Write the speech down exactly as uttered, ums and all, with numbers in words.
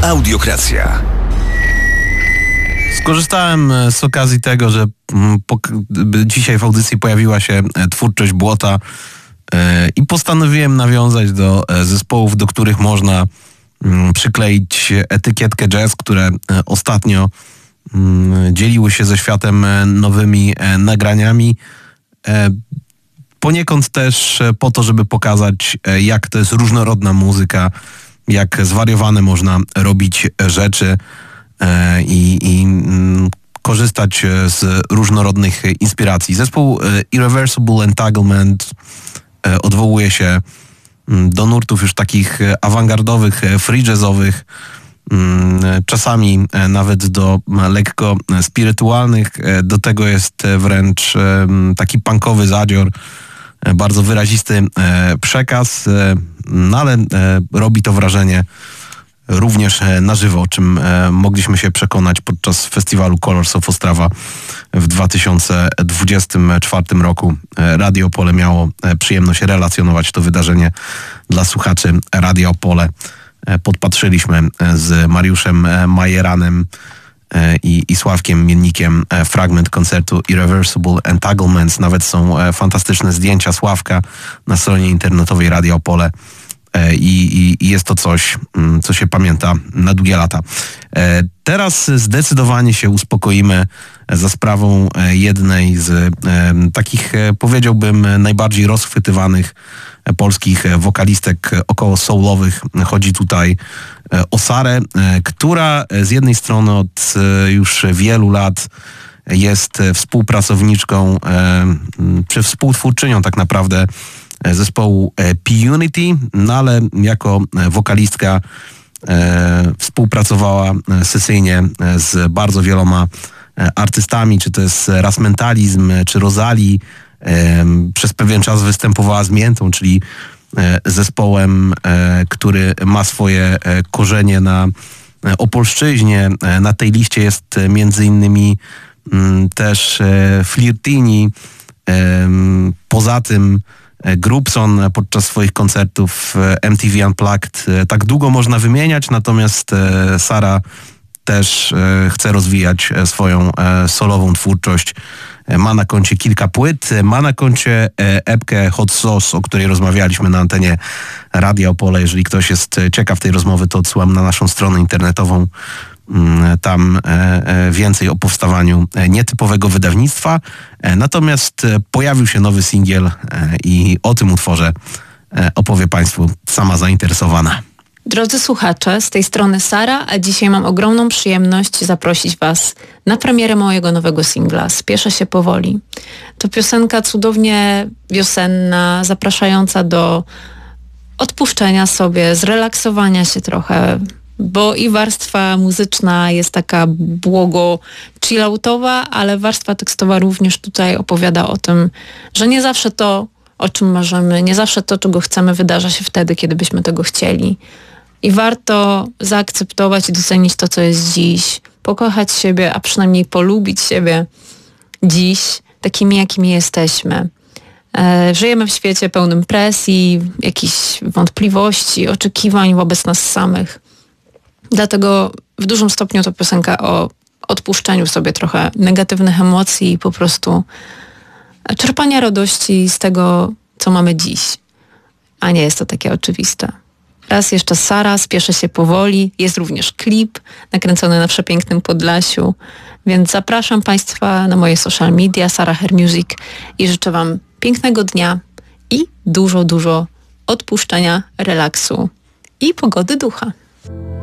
Audiokracja. Skorzystałem z okazji tego, że dzisiaj w audycji pojawiła się twórczość Błota i postanowiłem nawiązać do zespołów, do których można przykleić etykietkę jazz, które ostatnio dzieliły się ze światem nowymi nagraniami. Poniekąd też po to, żeby pokazać, jak to jest różnorodna muzyka, jak zwariowane można robić rzeczy i, i korzystać z różnorodnych inspiracji. Zespół Irreversible Entanglement odwołuje się do nurtów już takich awangardowych, free jazzowych, czasami nawet do lekko spirytualnych. Do tego jest wręcz taki punkowy zadzior, bardzo wyrazisty przekaz, no ale robi to wrażenie również na żywo, o czym mogliśmy się przekonać podczas festiwalu Colors of Ostrava w dwa tysiące dwudziestym czwartym roku. Radio Opole miało przyjemność relacjonować to wydarzenie dla słuchaczy Radia Opole. Podpatrzyliśmy z Mariuszem Majeranem i, i Sławkiem Miennikiem fragment koncertu Irreversible Entanglements. Nawet są fantastyczne zdjęcia Sławka na stronie internetowej Radia Opole. I, i, I jest to coś, co się pamięta na długie lata. Teraz zdecydowanie się uspokoimy za sprawą jednej z takich, powiedziałbym, najbardziej rozchwytywanych polskich wokalistek około soulowych. Chodzi tutaj o Sarę, która z jednej strony od już wielu lat jest współpracowniczką, czy współtwórczynią tak naprawdę zespołu P-Unity, no ale jako wokalistka e, współpracowała sesyjnie z bardzo wieloma artystami, czy to jest Ras Mentalizm, czy Rozali. E, przez pewien czas występowała z Miętą, czyli e, zespołem, e, który ma swoje korzenie na Opolszczyźnie. E, na tej liście jest między innymi m, też e, Flirtini. E, poza tym Grubson podczas swoich koncertów M T V Unplugged tak długo można wymieniać, natomiast Sara też chce rozwijać swoją solową twórczość. Ma na koncie kilka płyt, ma na koncie epkę Hot Sauce, o której rozmawialiśmy na antenie Radia Opole. Jeżeli ktoś jest ciekaw tej rozmowy, to odsyłam na naszą stronę internetową. Tam więcej o powstawaniu nietypowego wydawnictwa. Natomiast pojawił się nowy singiel i o tym utworze opowie Państwu sama zainteresowana. Drodzy słuchacze, z tej strony Sara, a dzisiaj mam ogromną przyjemność zaprosić Was na premierę mojego nowego singla Spieszę się powoli. To piosenka cudownie wiosenna, zapraszająca do odpuszczenia sobie, zrelaksowania się trochę, bo i warstwa muzyczna jest taka błogo chilloutowa, ale warstwa tekstowa również tutaj opowiada o tym, że nie zawsze to, o czym marzymy, nie zawsze to, czego chcemy, wydarza się wtedy, kiedy byśmy tego chcieli. I warto zaakceptować i docenić to, co jest dziś, pokochać siebie, a przynajmniej polubić siebie dziś, takimi, jakimi jesteśmy. E, żyjemy w świecie pełnym presji, jakichś wątpliwości, oczekiwań wobec nas samych. Dlatego w dużym stopniu to piosenka o odpuszczeniu sobie trochę negatywnych emocji i po prostu czerpania radości z tego, co mamy dziś. A nie jest to takie oczywiste. Raz jeszcze Sara, Spieszę się powoli. Jest również klip nakręcony na przepięknym Podlasiu. Więc zapraszam Państwa na moje social media, Sara Her Music, i życzę Wam pięknego dnia i dużo, dużo odpuszczenia, relaksu i pogody ducha.